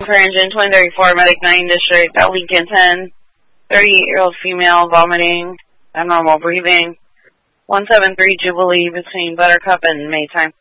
for engine, 2034, medic 9 district, at Lincoln 10, 38-year-old female, vomiting, abnormal breathing, 173 Jubilee between Buttercup and Maytime.